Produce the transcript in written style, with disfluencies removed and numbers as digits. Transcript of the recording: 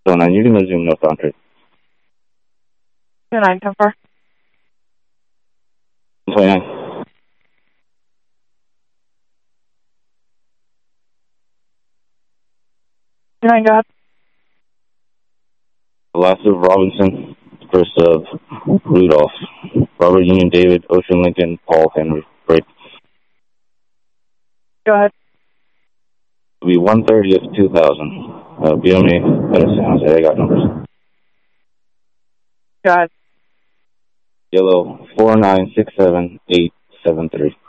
So 9, you can resume northbound trade. 29, 10-4. 29. Go ahead. The last of Robinson, first of Rudolph, Robert Union David, Ocean Lincoln, Paul Henry. Break. Go ahead. It'll be 130th, 2000. Be on me. San Jose, I got numbers. Go ahead. Yellow 4967873.